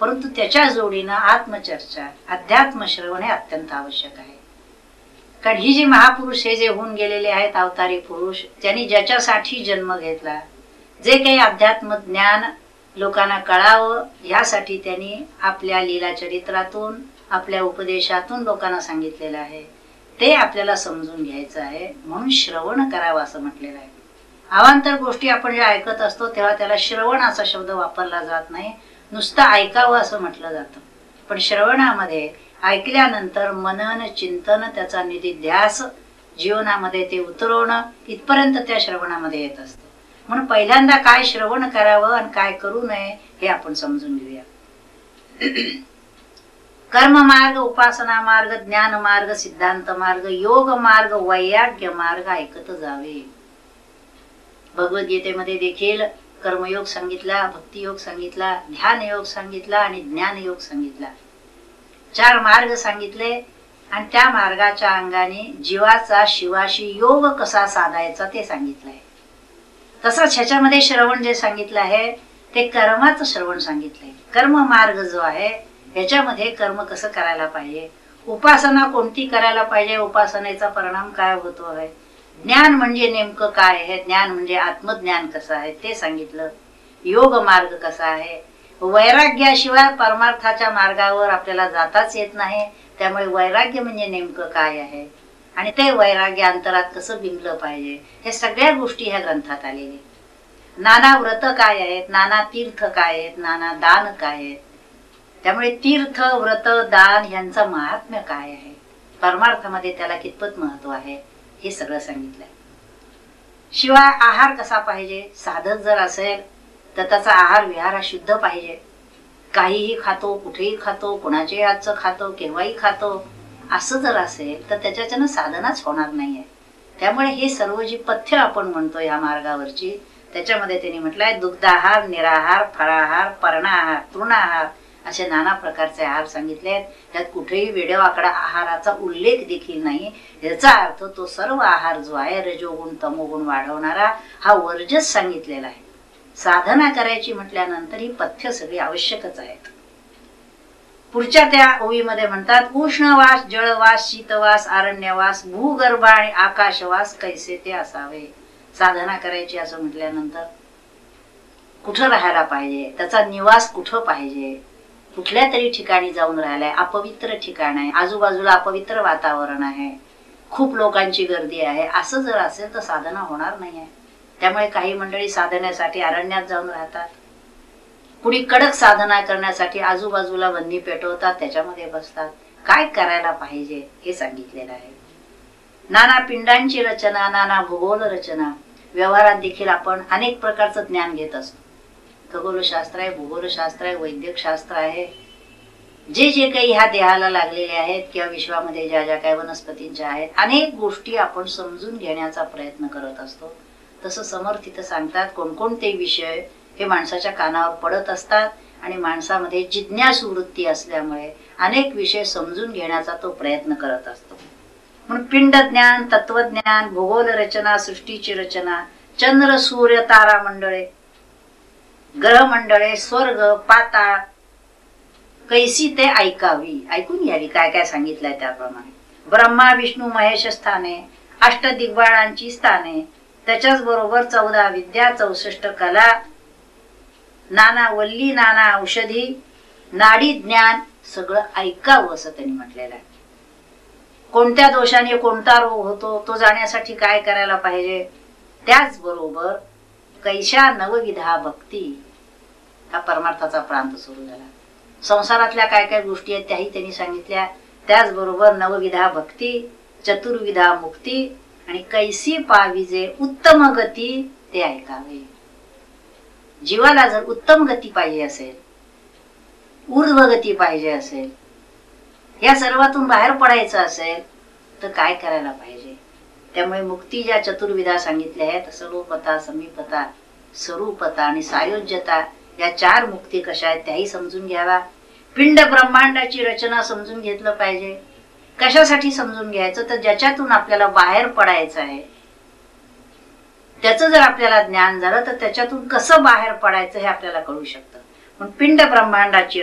परंतु त्याच्या जोडीनं आत्मचर्चा, अध्यात्म श्रवण हे अत्यंत आवश्यक आहे. कारण ही जी महापुरुष हे जे होऊन गेलेले आहेत अवतारी पुरुष, त्यांनी ज्याच्यासाठी जन्म घेतला, जे काही अध्यात्म ज्ञान लोकांना कळावं यासाठी त्यांनी आपल्या लीला चरित्रातून, आपल्या उपदेशातून लोकांना सांगितलेलं आहे. ते आपल्याला समजून घ्यायचं आहे, म्हणून श्रवण करावं असं म्हटलेलं आहे. अवांतर गोष्टी आपण जे ऐकत असतो तेव्हा त्याला श्रवण असा शब्द वापरला जात नाही, नुसतं ऐकावं असं म्हटलं जातं. पण श्रवणामध्ये ऐकल्यानंतर मनन चिंतन, त्याचा निधिध्यास जीवनामध्ये ते उतरवणं इथपर्यंत त्या श्रवणामध्ये येत असतं. म्हणून पहिल्यांदा काय श्रवण करावं आणि काय करू नये हे आपण समजून घेऊया. कर्म मार्ग, उपासना मार्ग, ज्ञान मार्ग, सिद्धांत मार्ग, योग मार्ग, वैराग्य मार्ग ऐकत जावे. भगवद्गीतेमध्ये देखील कर्मयोग सांगितला, भक्तियोग सांगितला, ध्यान योग सांगितला आणि ज्ञान योग सांगितला. 4 मार्ग सांगितले आणि त्या मार्गाच्या अंगाने जीवाचा शिवाशी योग कसा साधायचा ते सांगितलंय. तसंच ह्याच्यामध्ये श्रवण जे सांगितलं आहे ते कर्माचं श्रवण सांगितलंय. कर्म मार्ग जो आहे ह्याच्यामध्ये कर्म कसं करायला पाहिजे, उपासना कोणती करायला पाहिजे, उपासनेचा परिणाम काय होतो आहे, ज्ञान म्हणजे नेमकं काय आहे, ज्ञान म्हणजे आत्मज्ञान कसं आहे ते सांगितलं, योग मार्ग कसा आहे. वैराग्याशिवाय परमार्थाच्या मार्गावर आपल्याला जाताच येत नाही, त्यामुळे वैराग्य म्हणजे नेमकं काय आहे आणि ते वैराग्य अंतरात कसं बिंबलं पाहिजे, हे सगळ्या गोष्टी ह्या ग्रंथात आलेल्या. नाना व्रत काय आहेत, नाना तीर्थ काय आहेत, नाना दान काय आहेत. त्यामुळे तीर्थ, व्रत, दान यांचं महात्म्य काय आहे, परमार्थामध्ये त्याला कितपत महत्व आहे, हे सगळं सांगितलंय. शिवाय आहार कसा पाहिजे, साधक जर असेल तर त्याचा आहार विहार शुद्ध पाहिजे. काहीही खातो, कुठेही खातो, कुणाच्याही हातचं खातो, केव्हाही खातो, असं जर असेल तर त्याच्यानं साधनाच होणार नाहीये. त्यामुळे हे सर्व जी पथ्य आपण म्हणतो या मार्गावरची, त्याच्यामध्ये त्यांनी म्हटलंय दुग्धाहार, निराहार, फळाहार, पर्णाहार, तृणाहार असे नाना प्रकारचे आहार सांगितले. त्यात कुठेही वेडेवाकडा आहाराचा उल्लेख देखील नाही. याचा अर्थ तो सर्व आहार जो आहे रजोगुण तमोगुण वाढवणारा हा वर्जस सांगितलेला आहे. साधना करायची म्हटल्यानंतर ही पथ्य सगळी आवश्यकच आहेत. पुढच्या त्या ओवीमध्ये म्हणतात उष्णवास, जळवास, शीतवास, अरण्यवास, भूगर्भ आणि आकाशवास कैसे ते असावे. साधना करायची असं म्हटल्यानंतर कुठं राहायला पाहिजे, त्याचा निवास कुठं पाहिजे, कुठल्या तरी ठिकाणी जाऊन राहिलाय, अपवित्र ठिकाण आहे, आजूबाजूला अपवित्र वातावरण आहे, खूप लोकांची गर्दी आहे, असं जर असेल तर साधना होणार नाही आहे. त्यामुळे काही मंडळी साधनेसाठी अरण्यात जाऊन राहतात, कुणी कडक साधना करण्यासाठी आजूबाजूला बंदी पेटवतात, त्याच्यामध्ये बसतात. काय करायला पाहिजे हे सांगितलेलं आहे. नाना पिंडांची रचना, नाना भूगोल रचना. व्यवहारात देखील आपण अनेक प्रकारचं ज्ञान घेत असतो. खगोलशास्त्र आहे, भूगोलशास्त्र आहे, वैद्यकशास्त्र आहे. जे जे काही ह्या देहाला लागलेले आहेत किंवा विश्वामध्ये ज्या ज्या काही वनस्पतींच्या आहेत, अनेक गोष्टी आपण समजून घेण्याचा प्रयत्न करत असतो. तसं समर्थ इथं सांगतात कोणकोणते विषय हे माणसाच्या कानावर पडत असतात आणि माणसामध्ये जिज्ञासू वृत्ती असल्यामुळे अनेक विषय समजून घेण्याचा तो प्रयत्न करत असतो. म्हणून पिंड ज्ञान, तत्वज्ञान, भूगोल रचना, सृष्टीची रचना, चंद्र सूर्य तारा मंडळे, ग्रह मंडळे, स्वर्ग पाताळ कैसी ते ऐकावी, ऐकून घ्यावी काय काय सांगितलंय त्याप्रमाणे. ब्रह्मा विष्णू महेश स्थाने, अष्टदिग्बाळांची स्थाने, त्याच्याच बरोबर 14 विद्या, 64 कला, नाना वल्ली, नाना औषधी, नाडी ज्ञान सगळं ऐकावं असं त्यांनी म्हटलेलं आहे. कोणत्या दोषाने कोणता रोग होतो तो जाण्यासाठी काय करायला पाहिजे, त्याचबरोबर कैशा नवविधा भक्ती, हा परमार्थाचा प्रांत सुरू झाला. संसारातल्या काय काय गोष्टी आहेत त्याही त्यांनी सांगितल्या. त्याचबरोबर नवविधा भक्ती, चतुर्विधा मुक्ती आणि कैसी पाविजे उत्तम गती ते ऐकावे. जीवाला जर उत्तम गती पाहिजे असेल, ऊर्ध्व गती पाहिजे असेल, या सर्वातून बाहेर पडायचं असेल तर काय करायला पाहिजे. त्यामुळे मुक्ती ज्या चतुर्विधा सांगितल्या आहेत, सर्वपता, समीपता, स्वरूपता आणि सायोज्यता, या 4 मुक्ती कशा आहेत त्याही समजून घ्यावा. पिंड ब्रह्मांडाची रचना समजून घेतलं पाहिजे. कशासाठी समजून घ्यायचं तर ज्याच्यातून आपल्याला बाहेर पडायचं आहे त्याचं जर आपल्याला ज्ञान झालं तर त्याच्यातून कसं बाहेर पडायचं हे आपल्याला कळू शकतं. पण पिंड ब्रह्मांडाची